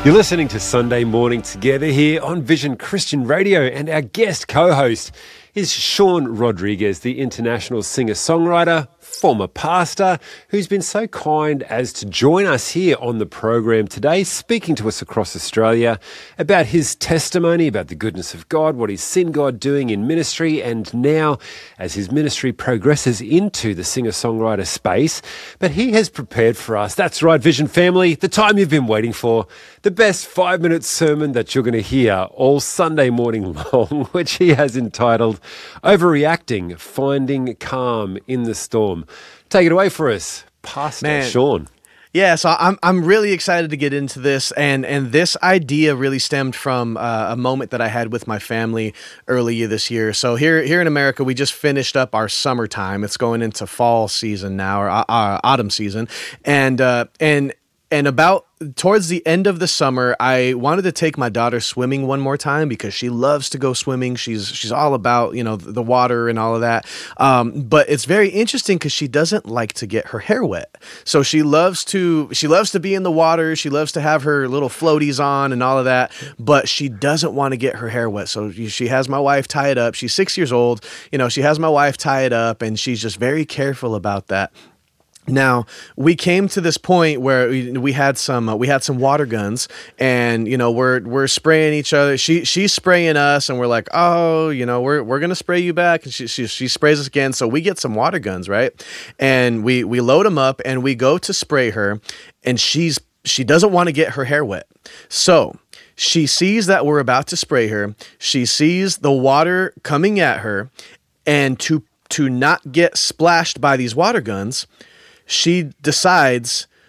You're listening to Sunday Morning Together here on Vision Christian Radio, and our guest co-host is Sean Rodriguez, the international singer-songwriter, former pastor, who's been so kind as to join us here on the program today, speaking to us across Australia about his testimony, about the goodness of God, what he's seen God doing in ministry, and now as his ministry progresses into the singer-songwriter space. But he has prepared for us, that's right, Vision family, the time you've been waiting for, the best 5-minute sermon that you're going to hear all Sunday morning long, which he has entitled Overreacting, Finding Calm in the Storm. Take it away for us, Pastor Sean. Yeah, so I'm really excited to get into this, and this idea really stemmed from a moment that I had with my family earlier this year. So here in America, we just finished up our summertime. It's going into fall season now, or autumn season, and about towards the end of the summer, I wanted to take my daughter swimming one more time because she loves to go swimming. She's all about, the water and all of that. But it's very interesting because she doesn't like to get her hair wet. So she loves to be in the water. She loves to have her little floaties on and all of that, but she doesn't want to get her hair wet. So she has my wife tie it up. She's 6 years old. She has my wife tie it up, and she's just very careful about that. Now, we came to this point where we had some water guns, and we're spraying each other. She's spraying us, and we're like, oh, we're gonna spray you back, and she sprays us again. So we get some water guns, right? And we load them up, and we go to spray her, and she doesn't want to get her hair wet. So she sees that we're about to spray her. She sees the water coming at her, and to not get splashed by these water guns, she decides